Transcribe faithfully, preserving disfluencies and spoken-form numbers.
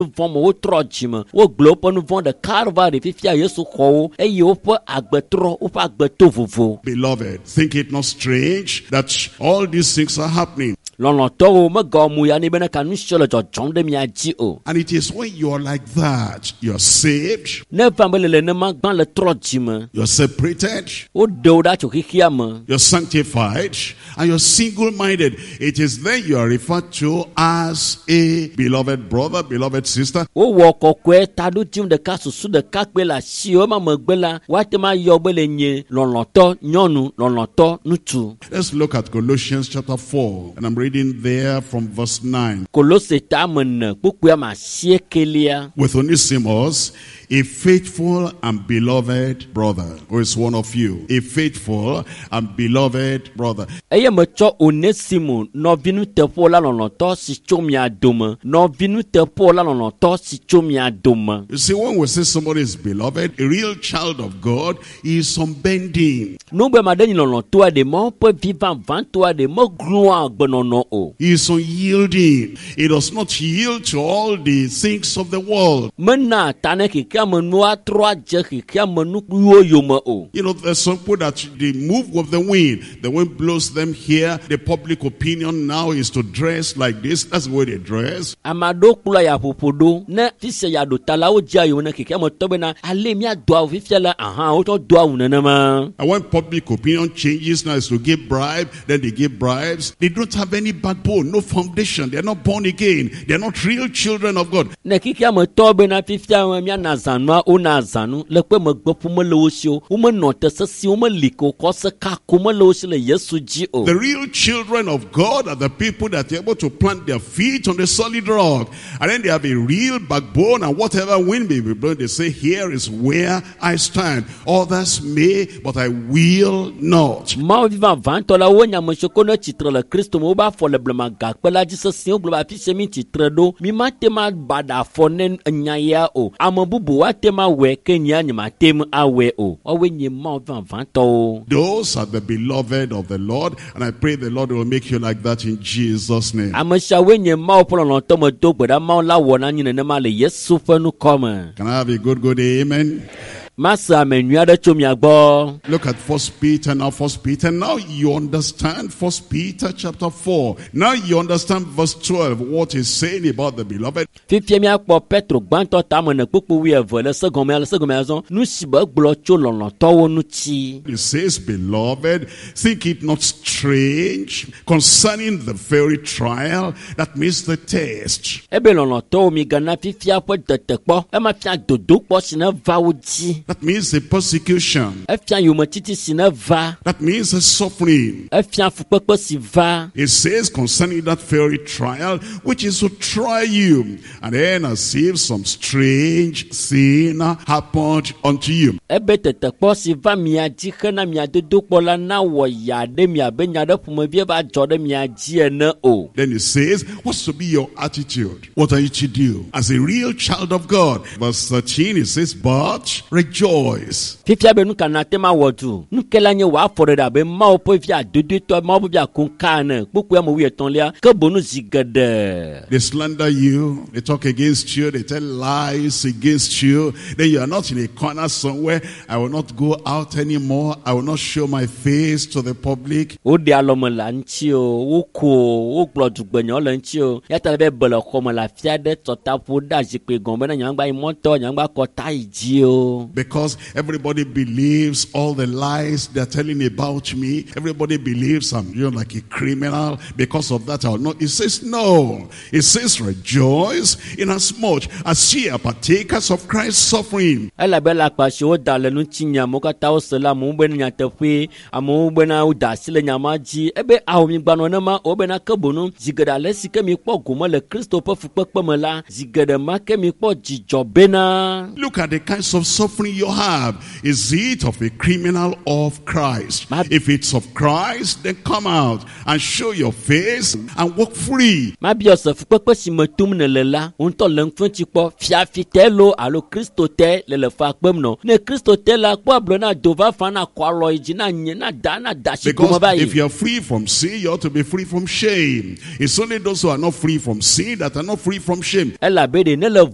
vɔn me wotrɔ dzime wogblɔ woƒe nu vɔn ɖeka va ɖe fifia Yesu xɔ wo eye woƒe agbetrɔ woƒe agbeto vovo. Beloved, think it not strange that all these things are happening. Lɔlɔtɔwo megawɔ ya ne bena ka nu sɔ le dzɔdzɔm ɖe mia dzi o. And it is when you are like that, you are saved, Ne va be le nenema gbã le trɔ dzime, you are separated, woɖe wo ɖa tso xixia me. you're sanctified, and you're single-minded. It is then you are referred to as a beloved brother, beloved sister. Wowɔ kɔkɔe taɖodzim ɖeka susu ɖeka kpe le asi wo ma megbe la woate ma yɔ be le nye lɔlɔtɔ nyɔnu lɔlɔtɔ ŋutsu. Let's look at Colossians chapter four, and I'm reading there from verse nine. Kolose ta me ne kpukpua ma sie kelia. With Onesimus, a faithful and beloved brother, who is one of you, a faithful and beloved brother. Eye metsɔ Onesimo nɔvinu teƒo la lɔlɔtɔ si tso mia dome. Nɔvinu teƒo la lɔlɔtɔ si tso mia dome. You see, when we say somebody is beloved, a real child of God, he is unbending. Nugbe ma ɖe nyi lɔlɔtɔa ɖe ma woƒe vi vavãtɔa ɖe megloa agbenɔnɔ o. He is unyielding. He does not yield to all the things of the world. Mena ta ne xexea me nua trɔ adze xexea me nukuwo yome o. You know, there's some people that they move with the wind. The wind blows them here. The public opinion now is to dress like this. That's the way they dress. Amado kula ya ƒoƒo ɖo ne fise ya ɖo ta la wodze ayo ne xexea me tɔ bena ale mia do awu fifia la aha wotsɔ do awu nenema. And when public opinion changes now is to give bribe, then they give bribes. They don't have any backbone, no foundation. They're not born again. They're not real children of God. Ne xexea me tɔ bena fifia mia na zanua wona zanu le kpe megbe ƒome le wo si o. Womenɔ te sesi womeli ko kɔ se kako mele wo si le Yesu dzi o. The real children of God are the people that are able to plant their feet on the solid rock. And then they have a real backbone, and whatever wind may be blowing, they say, here is where I stand. Others may, but I will not. Mawu viva vãtɔ la wo nyamesoko ne tsitre le Kristo me wobe afɔ le blema gakpe la dzi sesẽ wo gblɔ be afi sia mi tsitre ɖo mi mate ma baɖa afɔ ne enya ya o. Ame bubu woate ma wɔe ke nyea nye mate ma awɔe o. Woawoe nye Mawu viva vãtɔwo. Those are the beloved of the Lord, and I pray the Lord will make you like that in Jesus' name. Ame siawoe nye Mawu ƒe lɔlɔ̃tɔ me do gbe ɖa Mawu la wɔ na nyi nenema le Yesu ƒe nukɔ Can I have a good, good amen? Masa ame nyui aɖe tso mia gbɔ. Look at First Peter now. First Peter. Now you understand First Peter chapter four. Now you understand verse twelve. What he's saying about the beloved. Fifia miakpɔ Petro gbãtɔ tame ne kpukpu wi eve le segɔmea le segɔmea zɔ nu si be gblɔ tso lɔlɔ̃tɔwo ŋuti. He says, beloved, think it not strange concerning the very trial, that means the test. Ebe lɔlɔ̃tɔwo mi gana fifia ƒe detekpɔ ema fia dodo kpɔ si ne va wo dzi. That means the persecution. Efia yometiti si ne va. That means the suffering. Efia fukpekpe si va. It says concerning that very trial, which is to try you, and then as if some strange thing happened unto you. Ebe tetekpɔ si va mia dzi hena mia dodo kpɔ la na wɔ ya ɖe mia be nya ɖe ƒomevi va dzɔ ɖe mia dzi ene o. Then it says, what's to be your attitude? What are you to do as a real child of God? Verse thirteen, it says, but rejoice. Fifia be nu kana tema wɔ du. Nu ke la nye wɔ afɔ ɖe ɖa be Mawu ƒe via dodotɔ Mawu ƒe via kunka ne kpukpu ame wi etɔ̃lia ke bonu zi geɖe. They slander you, they talk against you, they tell lies against you. Then you are not in a corner somewhere. I will not go out anymore. I will not show my face to the public. Wo de alɔme le ŋuti o, wo ko o, wo gblɔ dzugbenya le ŋuti o. Ya ta be be le xɔme le afi aɖe tɔtaƒo da zikpui gɔm bena nyagba yi mɔtɔ nyagba kɔta yi dzi o. Because everybody believes all the lies they're telling about me. Everybody believes I'm, you know, like a criminal. Because of that, I'll not. It says no. It says rejoice inasmuch as ye are partakers of Christ's suffering. Ela be la kpasi wo da le ŋuti nya mo katã wo se la amewo bena nyateƒe amewo bena wo da asi le nyama dzi ebe awo mi gbanɔ ne ma wo bena ke bonu zi geɖe ale si ke mi kpɔ gome le Kristo ƒe fukpekpe me la zi geɖe ma ke mi kpɔ dzidzɔ bena. Look at the kinds of suffering you have. Is it of a criminal or of Christ? If it's of Christ, then come out and show your face and walk free. Ma bia se fukpekpe si me tum ne le la ŋutɔ le ŋfɛ̃tsi kpɔ fiafi te lo alo Kristo te le le fa kpem nɔ ne Kristo te la kpɔ agblɔ na do va fa na kɔ alɔ yi dzi na nye na da na da si gome va yi. Because if you are free from sin, you ought to be free from shame. It's only those who are not free from sin that are not free from shame. Ela be de ne le